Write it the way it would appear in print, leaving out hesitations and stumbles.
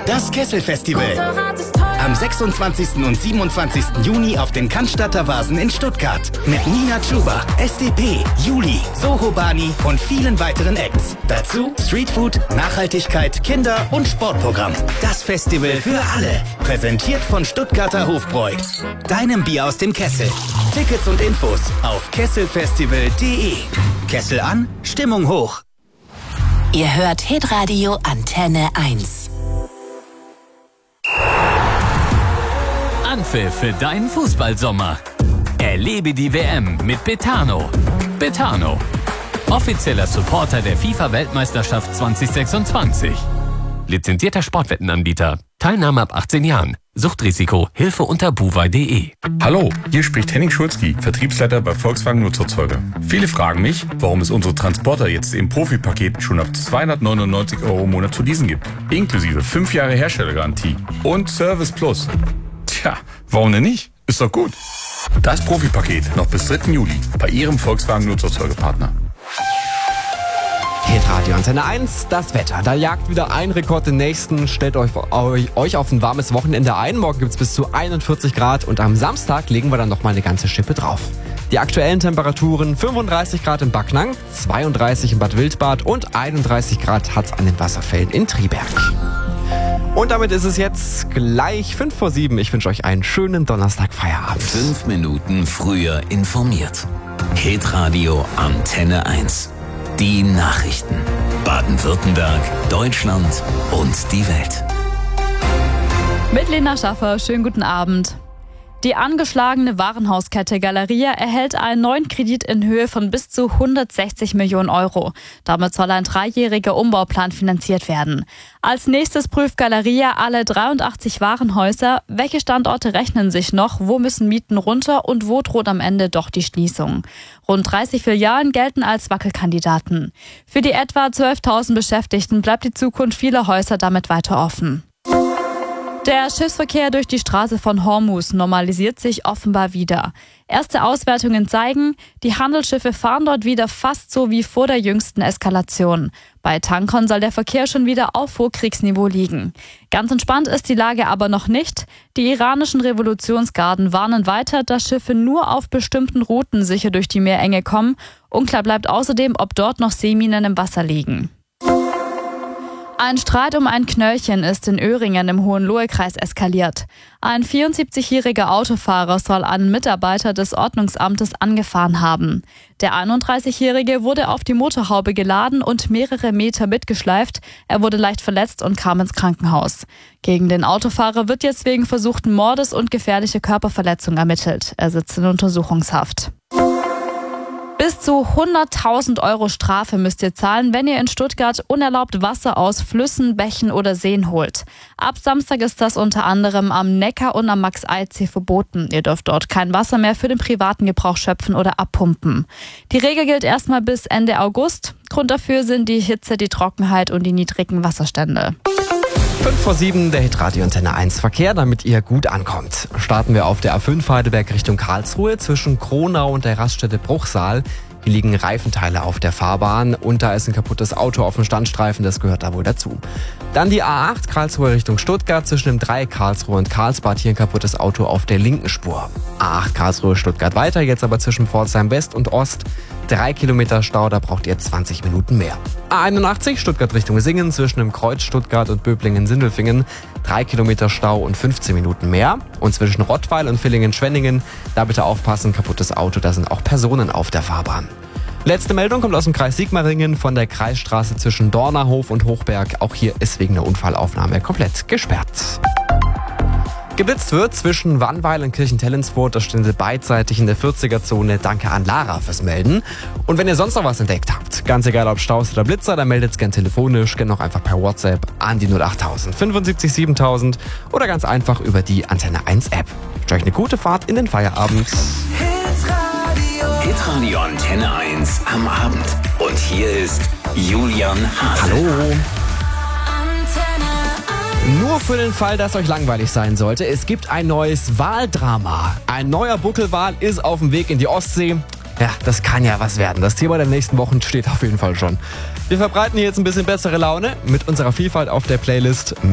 Das Kessel-Festival. Am 26. und 27. Juni auf den Cannstatter Vasen in Stuttgart. Mit Nina Chuba, SDP, Juli, Soho Bani und vielen weiteren Acts. Dazu Streetfood, Nachhaltigkeit, Kinder- und Sportprogramm. Das Festival für alle. Präsentiert von Stuttgarter Hofbräu. Deinem Bier aus dem Kessel. Tickets und Infos auf kesselfestival.de. Kessel an, Stimmung hoch. Ihr hört Hitradio Antenne 1. Anpfiff für deinen Fußballsommer. Erlebe die WM mit Betano. Betano, offizieller Supporter der FIFA-Weltmeisterschaft 2026. Lizenzierter Sportwettenanbieter. Teilnahme ab 18 Jahren. Suchtrisiko. Hilfe unter buwei.de. Hallo, hier spricht Henning Schulzki, Vertriebsleiter bei Volkswagen Nutzerzeuger. Viele fragen mich, warum es unsere Transporter jetzt im Profipaket schon ab 299 € im Monat zu leasen gibt. Inklusive 5 Jahre Herstellergarantie und Service Plus. Tja, warum denn nicht? Ist doch gut. Das Profipaket noch bis 3. Juli bei Ihrem Volkswagen Nutzerzeugerpartner. Hitradio Antenne 1, das Wetter. Da jagt wieder ein Rekord den nächsten. Stellt euch auf ein warmes Wochenende ein. Morgen gibt es bis zu 41 Grad und am Samstag legen wir dann nochmal eine ganze Schippe drauf. Die aktuellen Temperaturen: 35 Grad in Backnang, 32 in Bad Wildbad und 31 Grad hat's an den Wasserfällen in Triberg. Und damit ist es jetzt gleich 5:07. Ich wünsche euch einen schönen Donnerstag-Feierabend. 5 Minuten früher informiert. Hitradio Antenne 1. Die Nachrichten. Baden-Württemberg, Deutschland und die Welt. Mit Lena Schaffer, schönen guten Abend. Die angeschlagene Warenhauskette Galeria erhält einen neuen Kredit in Höhe von bis zu 160 Millionen €. Damit soll ein 3-jähriger Umbauplan finanziert werden. Als nächstes prüft Galeria alle 83 Warenhäuser. Welche Standorte rechnen sich noch, wo müssen Mieten runter und wo droht am Ende doch die Schließung? Rund 30 Filialen gelten als Wackelkandidaten. Für die etwa 12.000 Beschäftigten bleibt die Zukunft vieler Häuser damit weiter offen. Der Schiffsverkehr durch die Straße von Hormuz normalisiert sich offenbar wieder. Erste Auswertungen zeigen, die Handelsschiffe fahren dort wieder fast so wie vor der jüngsten Eskalation. Bei Tankern soll der Verkehr schon wieder auf Vorkriegsniveau liegen. Ganz entspannt ist die Lage aber noch nicht. Die iranischen Revolutionsgarden warnen weiter, dass Schiffe nur auf bestimmten Routen sicher durch die Meerenge kommen. Unklar bleibt außerdem, ob dort noch Seeminen im Wasser liegen. Ein Streit um ein Knöllchen ist in Öhringen im Hohenlohe-Kreis eskaliert. Ein 74-jähriger Autofahrer soll einen Mitarbeiter des Ordnungsamtes angefahren haben. Der 31-Jährige wurde auf die Motorhaube geladen und mehrere Meter mitgeschleift. Er wurde leicht verletzt und kam ins Krankenhaus. Gegen den Autofahrer wird jetzt wegen versuchten Mordes und gefährlicher Körperverletzung ermittelt. Er sitzt in Untersuchungshaft. Bis zu 100.000 € Strafe müsst ihr zahlen, wenn ihr in Stuttgart unerlaubt Wasser aus Flüssen, Bächen oder Seen holt. Ab Samstag ist das unter anderem am Neckar und am Max-Eyck-See verboten. Ihr dürft dort kein Wasser mehr für den privaten Gebrauch schöpfen oder abpumpen. Die Regel gilt erstmal bis Ende August. Grund dafür sind die Hitze, die Trockenheit und die niedrigen Wasserstände. 5:07, der Hitradio Antenne 1 Verkehr, damit ihr gut ankommt. Starten wir auf der A5 Heidelberg Richtung Karlsruhe zwischen Kronau und der Raststätte Bruchsal. Hier liegen Reifenteile auf der Fahrbahn und da ist ein kaputtes Auto auf dem Standstreifen, das gehört da wohl dazu. Dann die A8 Karlsruhe Richtung Stuttgart zwischen dem Dreieck Karlsruhe und Karlsbad, hier ein kaputtes Auto auf der linken Spur. A8 Karlsruhe Stuttgart weiter, jetzt aber zwischen Pforzheim West und Ost. 3 Kilometer Stau, da braucht ihr 20 Minuten mehr. A81 Stuttgart Richtung Singen zwischen dem Kreuz Stuttgart und Böblingen-Sindelfingen. 3 Kilometer Stau und 15 Minuten mehr. Und zwischen Rottweil und Villingen-Schwenningen, da bitte aufpassen, kaputtes Auto, da sind auch Personen auf der Fahrbahn. Letzte Meldung kommt aus dem Kreis Sigmaringen von der Kreisstraße zwischen Dornerhof und Hochberg. Auch hier ist wegen der Unfallaufnahme komplett gesperrt. Geblitzt wird zwischen Wannweil und Kirchentellensfurt, das stünde beidseitig in der 40er-Zone. Danke an Lara fürs Melden. Und wenn ihr sonst noch was entdeckt habt, ganz egal ob Staus oder Blitzer, dann meldet's gern telefonisch, gern auch einfach per WhatsApp an die 08000 75 7000 oder ganz einfach über die Antenne 1 App. Ich wünsche euch eine gute Fahrt in den Feierabend. Hitradio Antenne 1 am Abend. Und hier ist Julian Hase. Hallo. Nur für den Fall, dass euch langweilig sein sollte, es gibt ein neues Waldrama. Ein neuer Buckelwal ist auf dem Weg in die Ostsee. Ja, das kann ja was werden. Das Thema der nächsten Wochen steht auf jeden Fall schon. Wir verbreiten hier jetzt ein bisschen bessere Laune mit unserer Vielfalt auf der Playlist.